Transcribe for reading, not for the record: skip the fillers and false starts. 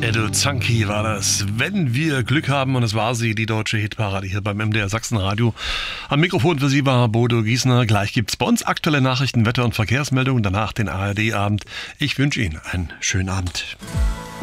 Edo Zanki war das. Wenn wir Glück haben, und es war sie, die deutsche Hitparade hier beim MDR Sachsenradio. Am Mikrofon für Sie war Bodo Giesner. Gleich gibt's bei uns aktuelle Nachrichten, Wetter- und Verkehrsmeldungen, danach den ARD-Abend. Ich wünsche Ihnen einen schönen Abend.